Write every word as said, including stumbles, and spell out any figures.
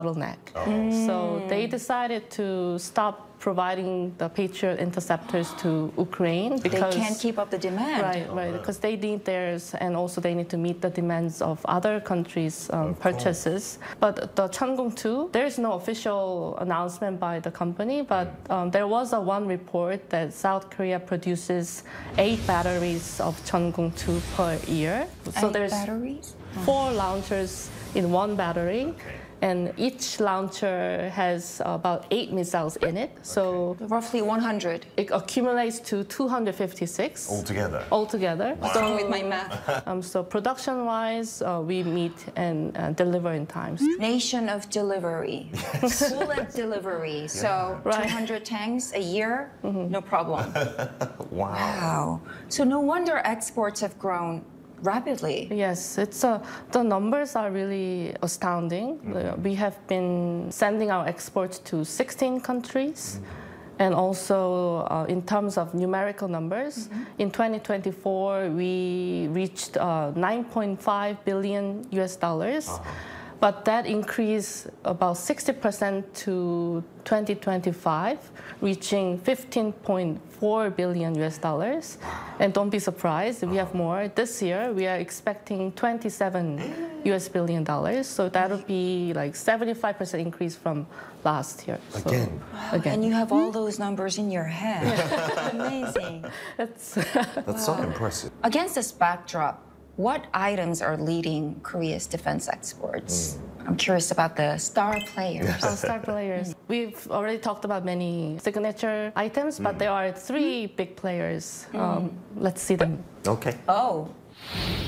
bottleneck. Oh. So they decided to stop providing the Patriot interceptors to Ukraine because they can't keep up the demand. Right, right, because they need theirs, and also they need to meet the demands of other countries' um, purchases. But the Cheonggung two, there is no official announcement by the company, but um, there was a one report that South Korea produces eight batteries of Cheonggung two per year. So eight there's batteries? four launchers in one battery. Okay. And each launcher has about eight missiles in it. So roughly one hundred. it accumulates to two hundred fifty-six. Altogether? Altogether. What's wrong with my math? Um, so production-wise, uh, we meet and uh, deliver in times. Nation of delivery. Bullet delivery. So Right. two hundred tanks a year, no problem. Wow. Wow. So no wonder exports have grown rapidly. Yes, it's uh, the numbers are really astounding. Uh, we have been sending our exports to sixteen countries. And also, uh, in terms of numerical numbers, mm-hmm. in twenty twenty-four, we reached uh, nine point five billion U S dollars. Uh-huh. But that increased about sixty percent to twenty twenty-five, reaching fifteen point four billion U S dollars. And don't be surprised, we have more. This year, we are expecting twenty-seven U S billion dollars. So that'll be like seventy-five percent increase from last year. So, again. Wow. again. And you have all those numbers in your head. Amazing. That's That's wow. so impressive. Against this backdrop, what items are leading Korea's defense exports? Mm. I'm curious about the star players. Our star players. We've already talked about many signature items, but mm. there are three big players. Mm. Um, let's see them. Okay. Oh.